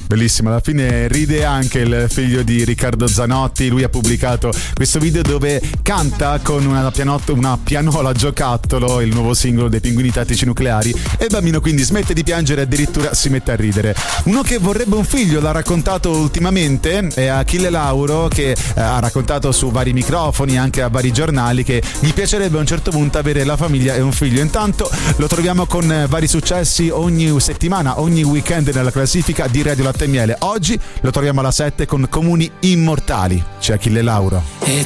Bellissimo, alla fine ride anche il figlio di Riccardo Zanotti. Lui ha pubblicato questo video dove canta con una pianola giocattolo, il nuovo singolo dei Pinguini Tattici Nucleari, e il bambino quindi smette di piangere e addirittura si mette a ridere. Uno che vorrebbe un figlio, l'ha raccontato ultimamente, è Achille Lauro, che ha raccontato su vari microfoni, anche a vari giornali, che gli piacerebbe a un certo punto avere la famiglia e un figlio. Intanto lo troviamo con vari successi ogni settimana, ogni weekend nella classifica di Radio Latte e Miele. Oggi lo troviamo alla 7 con Comuni Immortali. C'è Achille Lauro. E